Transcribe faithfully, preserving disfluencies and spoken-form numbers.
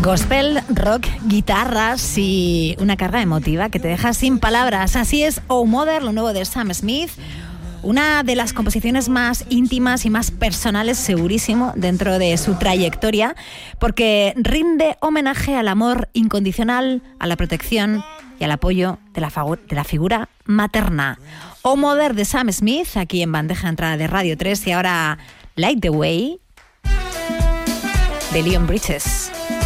Gospel, rock, guitarras y una carga emotiva que te deja sin palabras. Así es Oh Mother, lo nuevo de Sam Smith. Una de las composiciones más íntimas y más personales, segurísimo, dentro de su trayectoria, porque rinde homenaje al amor incondicional, a la protección y al apoyo de la, de la figura materna. Oh Mother de Sam Smith, aquí en bandeja entrada de Radio tres, y ahora Light the Way de Leon Bridges.